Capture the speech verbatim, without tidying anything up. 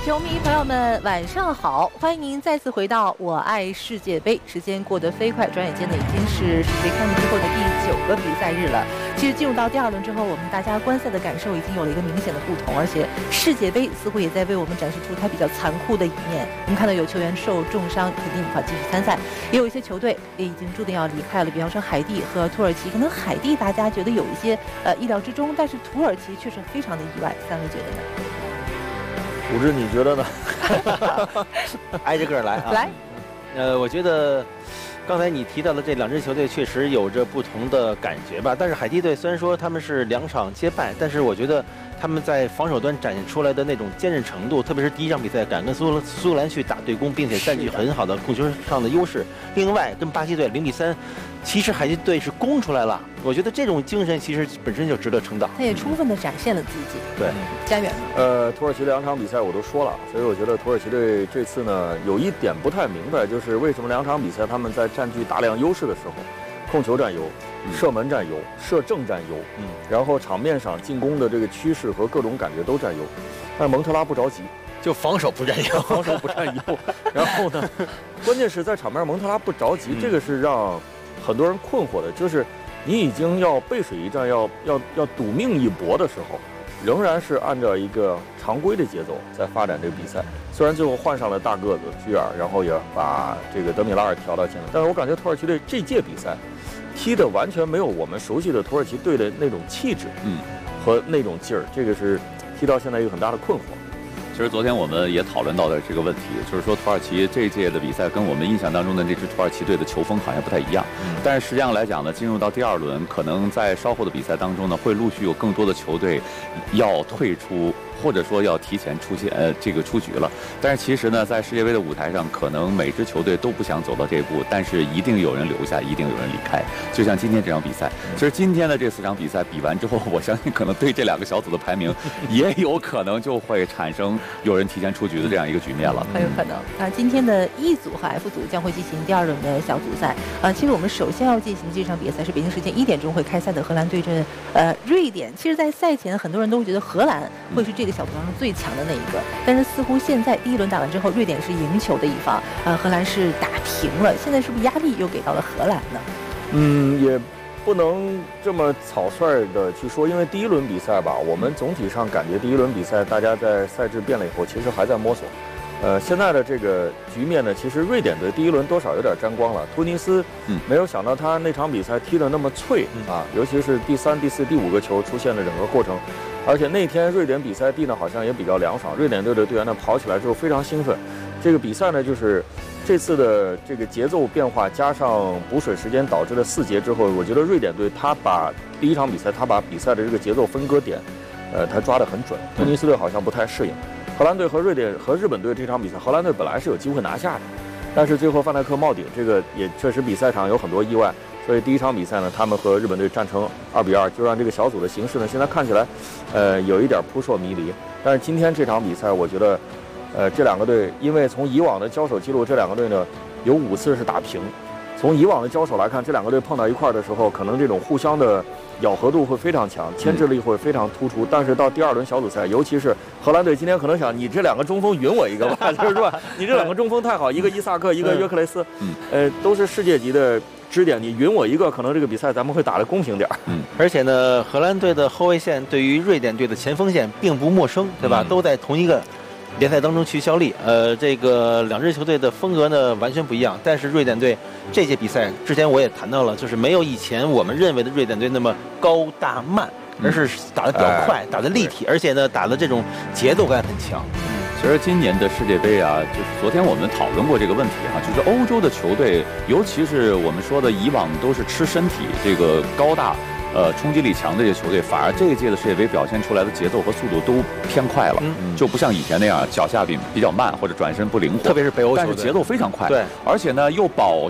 球迷朋友们，晚上好！欢迎您再次回到《我爱世界杯》。时间过得飞快，转眼间呢，已经是世界杯开幕之后的第九个比赛日了。其实进入到第二轮之后，我们大家观赛的感受已经有了一个明显的不同，而且世界杯似乎也在为我们展示出它比较残酷的一面。我们看到有球员受重伤，肯定无法继续参赛；也有一些球队也已经注定要离开了，比方说海地和土耳其。可能海地大家觉得有一些呃意料之中，但是土耳其却是非常的意外。三位觉得呢？ 武志，你觉得呢？挨着个来啊！ 来， 呃，我觉得刚才你提到的这两支球队确实有着不同的感觉吧。但是海地队虽然说他们是两场皆败，但是我觉得他们在防守端展现出来的那种坚韧程度，特别是第一场比赛敢跟苏苏格兰去打对攻，并且占据很好的控球上的优势。另外，跟巴西队零比三，其实海地队是攻出来了。我觉得这种精神其实本身就值得称道。 他也充分的展现了自己。 对， 家远。 呃，土耳其两场比赛我都说了，所以我觉得土耳其队这次呢有一点不太明白，就是为什么两场比赛他们在占据大量优势的时候，控球占优。射门占优，射正占优，嗯，然后场面上进攻的这个趋势和各种感觉都占优，但是蒙特拉不着急， 就防守不占优， 防守不占优。然后呢，关键是在场面蒙特拉不着急，这个是让很多人困惑的，就是你已经要背水一战，要要要赌命一搏的时候，仍然是按照一个常规的节奏在发展这个比赛。虽然最后换上了大个子居尔，然后也把这个德米拉尔调到前面，但是我感觉土耳其队这届比赛踢的完全没有我们熟悉的土耳其队的那种气质，嗯，和那种劲儿，这个是踢到现在一个很大的困惑。 其实昨天我们也讨论到的这个问题，就是说土耳其这一届的比赛跟我们印象当中的那支土耳其队的球风好像不太一样。嗯、但是实际上来讲呢，进入到第二轮，可能在稍后的比赛当中呢，会陆续有更多的球队要退出，或者说要提前出现呃这个出局了。但是其实呢，在世界杯的舞台上，可能每支球队都不想走到这一步，但是一定有人留下，一定有人离开。就像今天这场比赛，其实今天的这四场比赛比完之后，我相信可能对这两个小组的排名也有可能就会产生有人提前出局的这样一个局面了。 很有可能啊！今天的 E 组和 F 组将会进行第二轮的小组赛啊。其实我们首先要进行这场比赛是北京时间一点钟会开赛的荷兰对阵呃瑞典。其实，在赛前很多人都会觉得荷兰会是这个小组当中最强的那一个，但是似乎现在第一轮打完之后，瑞典是赢球的一方，呃，荷兰是打平了。现在是不是压力又给到了荷兰呢？ 嗯，也不能这么草率的去说，因为第一轮比赛吧，我们总体上感觉第一轮比赛大家在赛制变了以后，其实还在摸索。呃，现在的这个局面呢，其实瑞典队第一轮多少有点沾光了。突尼斯，嗯，没有想到他那场比赛踢得那么脆啊，尤其是第三、第四、第五个球出现的整个过程，而且那天瑞典比赛地呢好像也比较凉爽，瑞典队的队员呢跑起来之后非常兴奋。这个比赛呢，就是这次的这个节奏变化加上补水时间导致的四节之后，我觉得瑞典队他把第一场比赛他把比赛的这个节奏分割点，呃，他抓得很准。突尼斯队好像不太适应。荷兰队和瑞典和日本队这场比赛，荷兰队本来是有机会拿下的，但是最后范戴克冒顶，这个也确实比赛场有很多意外，所以第一场比赛呢，他们和日本队战成二比二，就让这个小组的形势呢，现在看起来，呃，有一点扑朔迷离。但是今天这场比赛，我觉得，呃，这两个队，因为从以往的交手记录，这两个队呢有五次是打平。从以往的交手来看，这两个队碰到一块儿的时候，可能这种互相的咬合度会非常强，牵制力会非常突出。但是到第二轮小组赛，尤其是荷兰队今天可能想，你这两个中锋匀我一个吧，就是说你这两个中锋太好，一个伊萨克，一个约克雷斯，呃，都是世界级的支点，你匀我一个，可能这个比赛咱们会打得公平点儿。 嗯，而且呢，荷兰队的后卫线对于瑞典队的前锋线并不陌生，对吧？嗯、都在同一个联赛当中去效力。呃，这个两支球队的风格呢完全不一样，但是瑞典队这届比赛之前我也谈到了，就是没有以前我们认为的瑞典队那么高大慢，而是打得比较快，哎、打得立体，而且呢打的这种节奏感很强。 其实今年的世界杯啊，就是昨天我们讨论过这个问题哈、啊，就是欧洲的球队，尤其是我们说的以往都是吃身体，这个高大。呃，冲击力强的这些球队，反而这一届的世界杯表现出来的节奏和速度都偏快了，嗯、就不像以前那样脚下比比较慢或者转身不灵活， 特别是北欧球队， 但是节奏非常快， 对， 而且呢又保